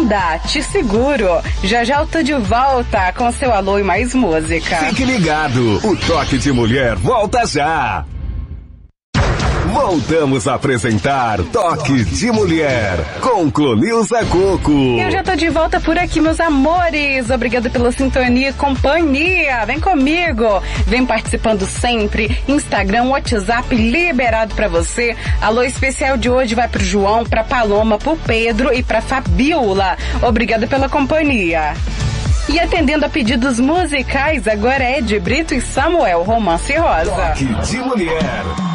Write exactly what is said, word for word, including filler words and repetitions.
Honda, te seguro. Já já eu tô de volta com seu alô e mais música. Fique ligado, o Toque de Mulher volta já. Voltamos a apresentar Toque de Mulher com Clonilza Coco. Eu já tô de volta por aqui, meus amores. Obrigada pela sintonia e companhia. Vem comigo. Vem participando sempre. Instagram, WhatsApp liberado pra você. Alô especial de hoje vai pro João, pra Paloma, pro Pedro e pra Fabiola. Obrigada pela companhia. E atendendo a pedidos musicais, agora é de Brito e Samuel, Romance Rosa. Toque de Mulher.